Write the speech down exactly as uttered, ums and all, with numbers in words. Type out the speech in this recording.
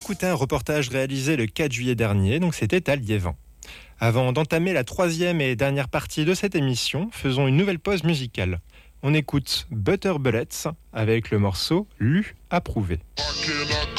écouté un reportage réalisé le quatre juillet dernier, donc c'était à Liévin. Avant d'entamer la troisième et dernière partie de cette émission, faisons une nouvelle pause musicale. On écoute Butter Bullets avec le morceau Lu Approuvé.